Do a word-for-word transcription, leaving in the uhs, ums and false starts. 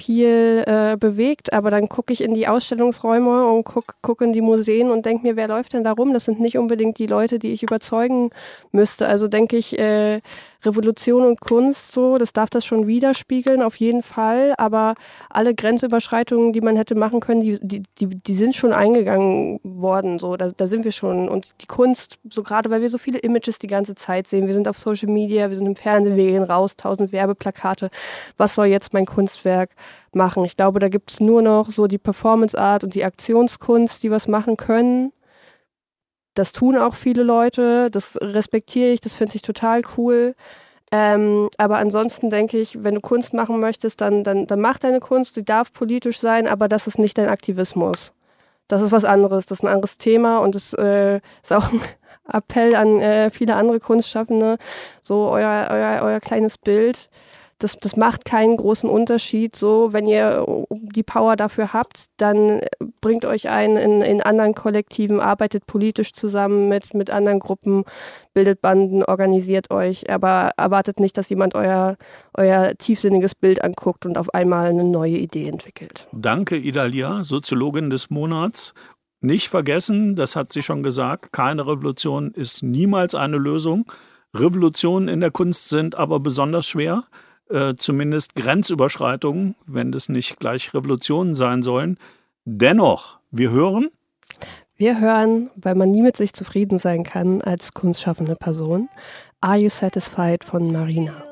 viel äh, bewegt, aber dann gucke ich in die Ausstellungsräume und gucke guck in die Museen und denke mir, wer läuft denn da rum? Das sind nicht unbedingt die Leute, die ich überzeugen müsste. Also denke ich, äh, Revolution und Kunst, so, das darf das schon widerspiegeln, auf jeden Fall, aber alle Grenzüberschreitungen, die man hätte machen können, die, die, die, die sind schon eingegangen worden, so, da, da sind wir schon. Und die Kunst, so gerade weil wir so viele Images die ganze Zeit sehen, wir sind auf Social Media, wir sind im Fernsehen, wir gehen raus, tausend Werbeplakate, was soll jetzt mein Kunstwerk machen? Ich glaube, da gibt es nur noch so die Performance Art und die Aktionskunst, die was machen können. Das tun auch viele Leute, das respektiere ich, das finde ich total cool. Ähm, aber ansonsten denke ich, wenn du Kunst machen möchtest, dann, dann, dann mach deine Kunst, die darf politisch sein, aber das ist nicht dein Aktivismus. Das ist was anderes, das ist ein anderes Thema und das äh, ist auch ein Appell an äh, viele andere Kunstschaffende, so euer, euer, euer kleines Bild. Das, das macht keinen großen Unterschied. So, wenn ihr die Power dafür habt, dann bringt euch ein in, in anderen Kollektiven, arbeitet politisch zusammen mit, mit anderen Gruppen, bildet Banden, organisiert euch, aber erwartet nicht, dass jemand euer, euer tiefsinniges Bild anguckt und auf einmal eine neue Idee entwickelt. Danke, Idalia, Soziologin des Monats. Nicht vergessen, das hat sie schon gesagt, keine Revolution ist niemals eine Lösung. Revolutionen in der Kunst sind aber besonders schwer. Äh, zumindest Grenzüberschreitungen, wenn das nicht gleich Revolutionen sein sollen. Dennoch, wir hören? Wir hören, weil man nie mit sich zufrieden sein kann als kunstschaffende Person, Are You Satisfied von Marina.